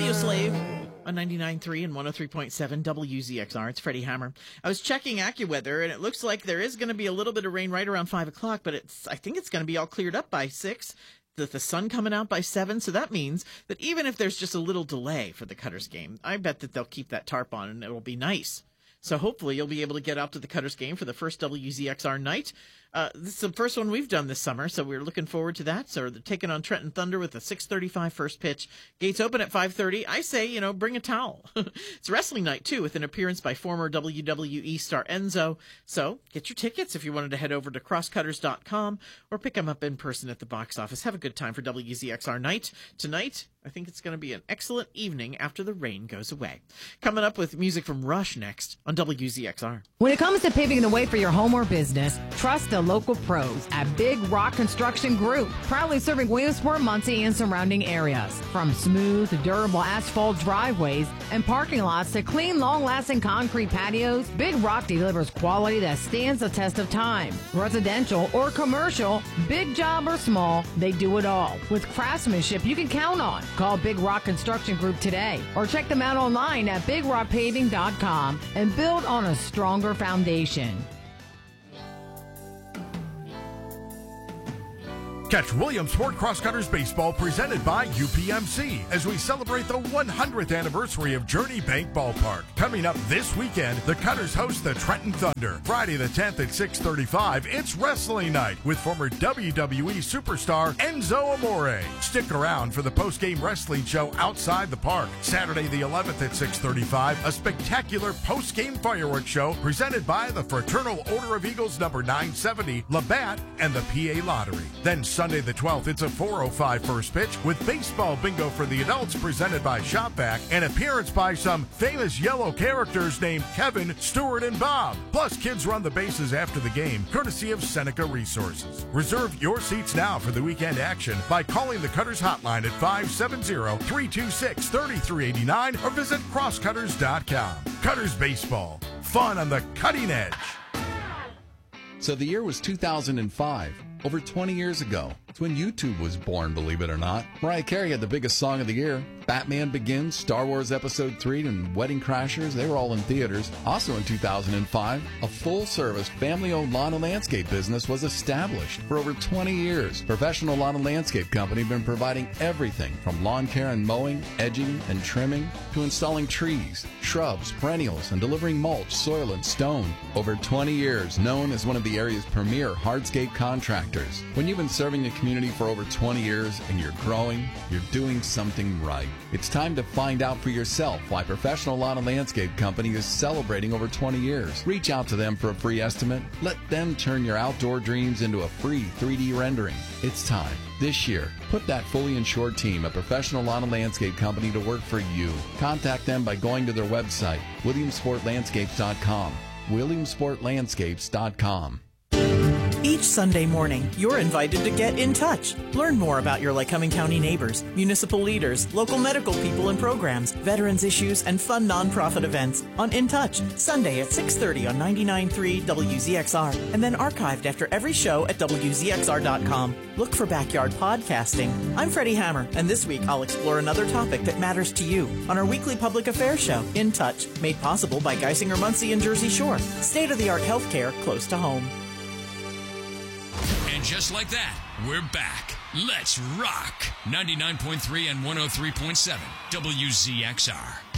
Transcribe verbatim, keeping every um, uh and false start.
Audioslave on ninety-nine point three and one oh three point seven W Z X R. It's Freddie Hammer. I was checking AccuWeather, and it looks like there is going to be a little bit of rain right around five o'clock, but it's I think it's going to be all cleared up by six. The, the sun coming out by seven, so that means that even if there's just a little delay for the Cutters game, I bet that they'll keep that tarp on, and it'll be nice. So hopefully you'll be able to get out to the Cutters game for the first W Z X R night. Uh, this is the first one we've done this summer, so we're looking forward to that. So they're taking on Trenton Thunder with a six thirty-five first pitch. Gates open at five thirty. I say, you know, bring a towel. It's wrestling night, too, with an appearance by former W W E star Enzo. So get your tickets if you wanted to head over to cross cutters dot com or pick them up in person at the box office. Have a good time for W Z X R night. Tonight, I think it's going to be an excellent evening after the rain goes away. Coming up with music from Rush next on W Z X R. When it comes to paving the way for your home or business, trust the local pros at Big Rock Construction Group, proudly serving Williamsport, Muncie, and surrounding areas. From smooth, durable asphalt driveways and parking lots to clean, long-lasting concrete patios, Big Rock delivers quality that stands the test of time. Residential or commercial, big job or small, they do it all with craftsmanship you can count on. Call Big Rock Construction Group today or check them out online at big rock paving dot com and build on a stronger foundation. Catch Williamsport Crosscutters Baseball presented by U P M C as we celebrate the one hundredth anniversary of Journey Bank Ballpark. Coming up this weekend, the Cutters host the Trenton Thunder. Friday the tenth at six thirty-five, it's wrestling night with former W W E superstar Enzo Amore. Stick around for the post-game wrestling show outside the park. Saturday the eleventh at six thirty-five, a spectacular post-game fireworks show presented by the Fraternal Order of Eagles number nine seventy, Labatt, and the P A Lottery. Then Sunday the twelfth, it's a four oh five first pitch with baseball bingo for the adults presented by Shopvac, and appearance by some famous yellow characters named Kevin, Stuart, and Bob. Plus, kids run the bases after the game, courtesy of Seneca Resources. Reserve your seats now for the weekend action by calling the Cutters hotline at five seven zero, three two six, three three eight nine or visit cross cutters dot com. Cutters Baseball. Fun on the cutting edge. So the year was two thousand five. Over twenty years ago. It's when YouTube was born, believe it or not. Mariah Carey had the biggest song of the year. Batman Begins, Star Wars Episode three, and Wedding Crashers, they were all in theaters. Also in two thousand five, a full-service, family-owned lawn and landscape business was established. For over twenty years, Professional Lawn and Landscape Company have been providing everything from lawn care and mowing, edging, and trimming, to installing trees, shrubs, perennials, and delivering mulch, soil, and stone. Over twenty years, known as one of the area's premier hardscape contractors. When you've been serving the community for over twenty years and you're growing, you're doing something right. It's time to find out for yourself why Professional Lawn and Landscape Company is celebrating over twenty years. Reach out to them for a free estimate. Let them turn your outdoor dreams into a free three D rendering. It's time. This year, put that fully insured team at Professional Lawn and Landscape Company to work for you. Contact them by going to their website, williamsport landscapes dot com. williamsport landscapes dot com. Each Sunday morning, you're invited to get in touch. Learn more about your Lycoming County neighbors, municipal leaders, local medical people and programs, veterans issues, and fun nonprofit events on In Touch, Sunday at six thirty on ninety-nine point three W Z X R, and then archived after every show at W Z X R dot com. Look for Backyard Podcasting. I'm Freddie Hammer, and this week I'll explore another topic that matters to you on our weekly public affairs show, In Touch, made possible by Geisinger Muncie and Jersey Shore. State-of-the-art healthcare close to home. And just like that, we're back. Let's rock. ninety-nine point three and one oh three point seven W Z X R.